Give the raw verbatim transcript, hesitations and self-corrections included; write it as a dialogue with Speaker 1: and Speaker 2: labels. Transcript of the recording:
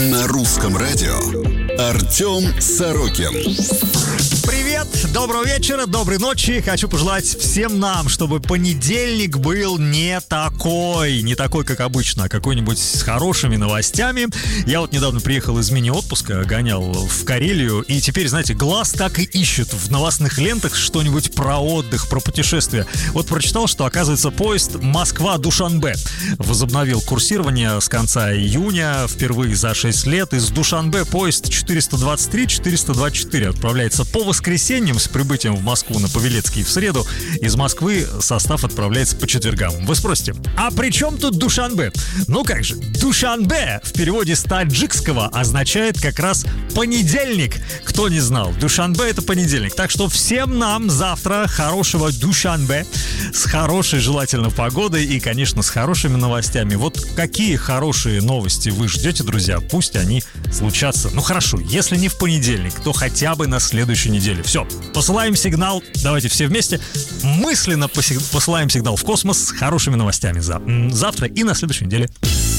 Speaker 1: На русском радио Артем Сорокин.
Speaker 2: Привет, доброго вечера, доброй ночи. Хочу пожелать всем нам, чтобы понедельник был не такой, не такой, как обычно, а какой-нибудь с хорошими новостями. Я вот недавно приехал из мини-отпуска, гонял в Карелию, и теперь, знаете, глаз так и ищет в новостных лентах что-нибудь про отдых, про путешествия. Вот прочитал, что, оказывается, поезд Москва-Душанбе возобновил курсирование с конца июня, впервые за шесть лет. Из Душанбе поезд четыреста двадцать три четыреста двадцать четыре отправляется по воскресеньям с прибытием в Москву на Павелецкий в среду. Из Москвы состав отправляется по четвергам. Вы спросите, а при чем тут Душанбе? Ну как же, Душанбе в переводе с таджикского означает как раз понедельник. Кто не знал, Душанбе — это понедельник. Так что всем нам завтра хорошего Душанбе с хорошей, желательно, погодой и, конечно, с хорошими новостями. Вот какие хорошие новости вы ждете, друзья? Пусть они случатся. Ну хорошо, если не в понедельник, то хотя бы на следующей неделе. Все, посылаем сигнал, давайте все вместе мысленно посылаем сигнал в космос с хорошими новостями за завтра и на следующей неделе.